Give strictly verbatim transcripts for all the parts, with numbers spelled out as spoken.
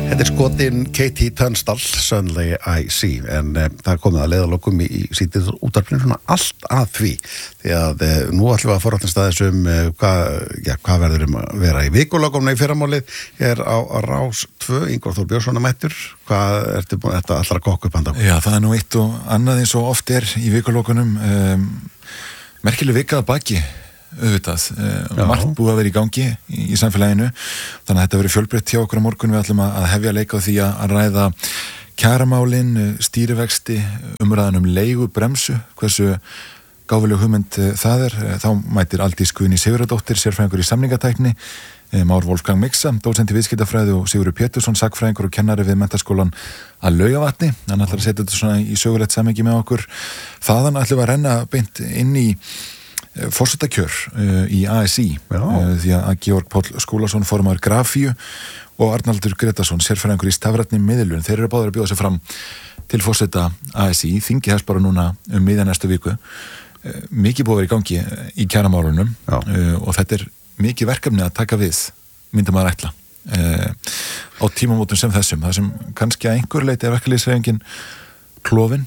Þetta er skotin Katie Tunstall, Suddenly I See, en e, það er komið að leiðalokum í, í sítið útarpinu svona allt að því, því að e, nú ætlum við að forrættast aðeins um e, hvað ja, hva verður um að vera í vikulokumna í fyrramálið, er á, á Rás tvö, Ingvar Þór Björnsson mættur, hvað ertu búin þetta allar að kokka upp handa? Já, það er nú eitt og annað eins og oft er í vikulokunum, um, merkileg vika að baki, auðvitað, uh, margt búið að vera í gangi í, í samfélaginu, þannig að þetta verið fjölbreytt hjá okkur á morgun. Við ætlum að hefja leika á því að, að ræða kjaramálin, stýrivexti, umræðan um leigu bremsu, hversu gáfuleg hugmynd það er. Þá mætir Aldís Guðný Sigurðardóttir, sérfræðingur í samningatækni, Már Wolfgang Mixa, dósent í viðskiptafræði, og Sigurður Pétursson, sagnfræðingur og kennari við menntaskólan að Laugavatni. Hann ætlar að setja þetta svona í sögulegt samhengi með okkur. Þaðan ætlum við að renna beint inn í forsetakjör uh, í A S I, uh, því að Georg Páll Skúlason, formaður Grafíu, og Arnaldur Gretarsson, sérfræðingur í stafrænni miðlun, þeir eru báðir að bjóða sig fram til forseta A S I. Þingi hefst bara núna um miðja næstu viku. Uh, mikið búið að vera í gangi í kjaramálunum, uh, og þetta er mikið verkefni að taka við, myndi maður ætla, uh, á tímamótum sem þessum, það sem kannski að einhver leiti er verkalýðshreyfingin klofin.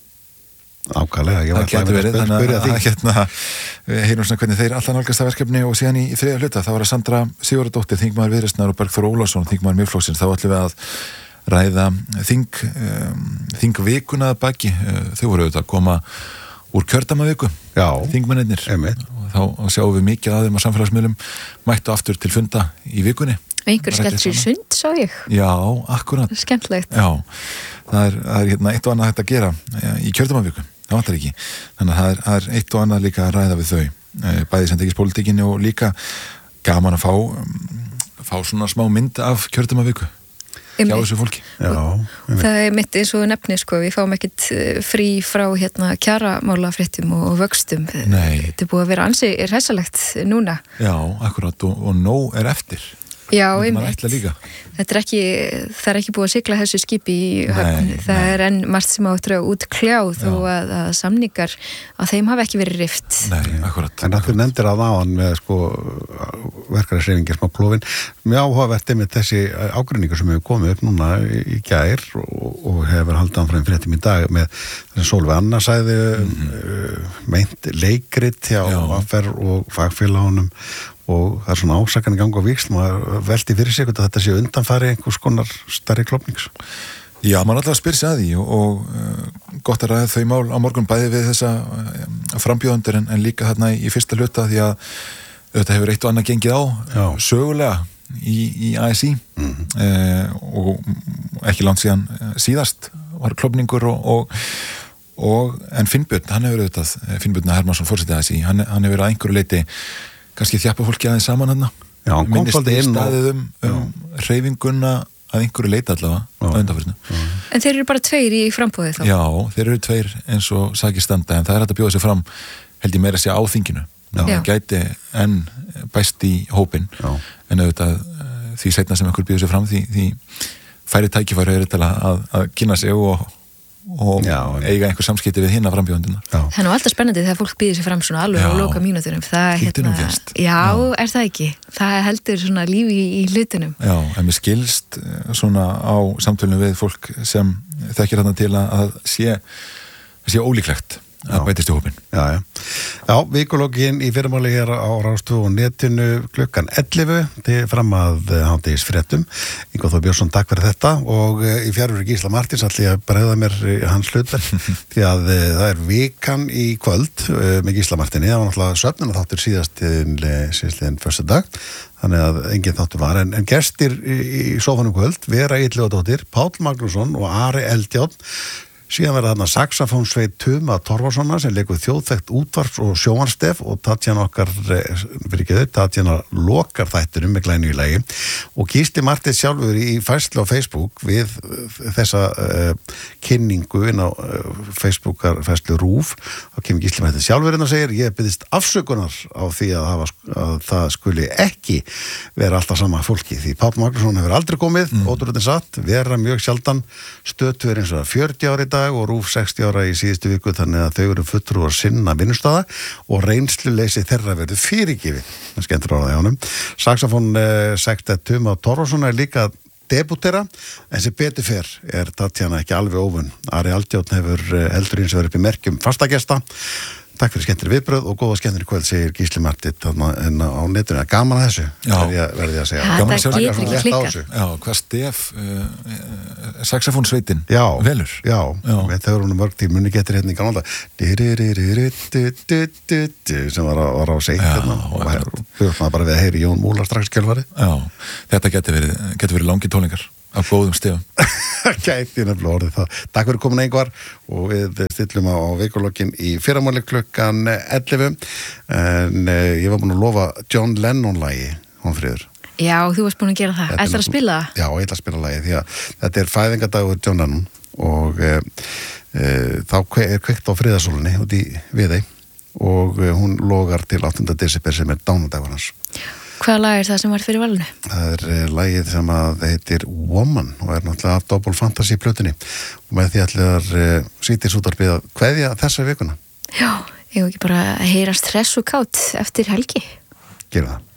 Ákvæðlega, ég var að spyrja því. Þannig að hérna, við heyrum svona hvernig þeir allan nálgast það verkefni, og síðan í, í þriðja hluta, þá var að Sandra Sigurðardóttir, þingmaður Viðreisnar, og Bergþór Ólason, þingmaður Miðflokksins. Þá ætlum við að ræða þing, um, þingvikuna að baki. Þau voru auðvitað að koma úr kjördamaviku, þingmennirnir, og þá sjáum við mikið að þeim á samfélagsmiðlum, mættu aftur til funda í vikunni. Einhver skellt sér sund, sá ég. Já, akkurat. Skemmtlegt. Já, það er, það er hérna, eitt og annað hægt að gera í kjördamaviku. Það vantar ekki. Þannig að það er, það er eitt og annað líka að ræða við þau, bæði sendingispólitíkinni, og líka gaman að fá fá svona smá mynd af kjördamaviku hjá þessu fólki. Já, það er mitt eins og nefni, sko, við fáum ekkit frí frá hérna kjaramálafréttum og vöxtum. Nei. Þetta er búið að vera ansi hressalegt núna. Já, akkurat, og, og nóg er eftir. Já, einmitt. Þetta er ekki, það er ekki búið að sigla þessu skipi í höfn. Það nei. er enn margt sem áttur að útkljáð, og að, að samningar að þeim hafa ekki verið rift. Nei, akkurat. En að þú nefndir að áðan með sko verkefnishreyfingin smá klofin, mjög áhugavert með þessi ágreiningur sem hefur komið upp núna í gær, og, og hefur haldið áfram fréttum í dag með þess Sólveig Anna sagði mm-hmm. meint leikrit hjá Affer og fagfélagunum, og það er svona ásakan í gangi á víxl, maður velti fyrir sig að þetta sé undanfari einhvers konar stærri klofnings. Já, maður alltaf spyr sig að því, og, og uh, gott að ræða þau mál á morgun, bæði við þessa uh, frambjóðundur, en, en líka þarna í, í fyrsta hluta, því að þetta hefur eitt og annað gengið á Já. sögulega í, í A S I, mm-hmm. uh, og ekki langt síðan uh, síðast var klofningur, og, og, og en Finnbjörn, hann hefur auðvitað, Finnbjörn Hermansson, forseti A S I, hann, hann hefur að einhverju leiti kannski þjappa fólki aðeins saman hann, minnist í staðið um, um hreyfinguna að einhverju leita allavega á undanförnu. En þeir eru bara tveir í frambúði þá? Já, þeir eru tveir eins og sakir standa, en það er hægt að bjóða sig fram, held ég meira að segja á þinginu. Það gæti enn bæst í hópin, Já. en auðvitað því seinna sem einhver bjóða sig fram, því, því færi tækifæri eru til að, að kynna sig og og já, eiga einhver samskipti við hinna frambjóðendunar. Það er nú alltaf spennandi þegar fólk býðir sér fram svona alveg á loka mínútunum. Það hérna, já, já, er það ekki? Það heldur svona lífi í, í hlutunum. Já, en mér skilst svona á samtölunum við fólk sem þekkir þarna til að, að sé, sé ólíklegt að bætist í hópin. Já, já. Já, vikulógin í fyrirmáli hér á Rás tvö og netinu klukkan ellefu til fram að hádegisfréttum. Ingvar Þór Björnsson, takk fyrir þetta, og í fjarveru Gísla Martins ætla ég að bregða mér hans hlutverk því að það er vikan í kvöld með Gísla Martini. Það var náttúrulega svefnina þáttur síðast síðastliðin fyrsta dag, þannig að engin þáttur var, en, en gestir í, í sófanum kvöld vera Illugadóttir, Páll Magnússon og Ari Eldjárn. Síðan verða þarna saxofónsveit Tuma Torfarssona sem leikur þjóðþekkt útvarps- og sjónvarpsstef, og Tatjana okkar, fyrir ekki þau, Tatjana lokar þættinum með glænu í lagi, og Gísli Martins sjálfur í færslu á Facebook við þessa uh, kynningu inn á uh, Facebookar færslu Rúf, þá kemur Gísli Martins sjálfur inn og segir: ég byggðist afsökunar á því að, hafa, að það skuli ekki vera alltaf sama fólki, því Páll Magnússon hefur aldrei komið, mm. ótrúlega satt, vera mjög sjaldan, stöðtuður eins og fjörutíu ári og Rúf sextíu ára í síðustu viku, þannig að þau eru fulltrúar sinna vinnustöða og reynsluleysi þeirra verður fyrirgefið. Það skemmtur orðað hjá honum. Saxofón eh, sektet Tuma Torfarsson er líka debutera, en sem betur fer er Tatjana ekki alveg óvun. Ari Aldjárn hefur heldur eins og verið upp í merkjum fastagesta. Takk fyrir skemmtileg viðbröð og góða skemmtileg kvöld, segir Gísli Marteinn þarna á netinu. Gaman að þessu, verði ég, verði ég að segja. Ja, Gaman það getur ekki klikkað. Já, hvað stef uh, saxofónsveitin velur. Já, já. Þetta hefur hún mörg tíð, muni getur hérna í ganalda sem var á, var á seint hérna og björn maður bara við að heyri Jón Múla strax kjölfari. Já, þetta getur verið, getur verið langi tónlingar af góðum stefum. Gæti nefnilega orðið það. Takk fyrir komin Ingvar og við stillum á vikulokkin í fyrramáli klukkan ellefu en uh, ég var búin að lofa John Lennon lagi, Hólmfríður. Já, þú varst búin að gera það. Ætlar að spila það? Já, ég ætla að spila lagi því að þetta er fæðingadagur John Lennon og uh, uh, þá er kveikt á friðarsólinni út í Viðey og uh, hún logar til áttunda desember sem er dánadagur hans. Hvaða lag er það sem var fyrir valinu? Það er uh, lagið sem að heitir Woman og er náttúrulega af Double Fantasy plötunni og með því allir uh, Sýtis útvarpið að kveðja þessa vikuna. Já, ég hef ekki bara að heyrast hress og kátt eftir helgi. Gerum það.